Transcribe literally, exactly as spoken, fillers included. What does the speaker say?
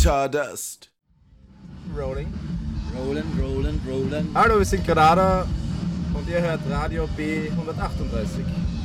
Stardust. Rolling. Rollen, rollen, rollen. Hallo, wir sind Granada und ihr hört Radio B hundertachtunddreißig.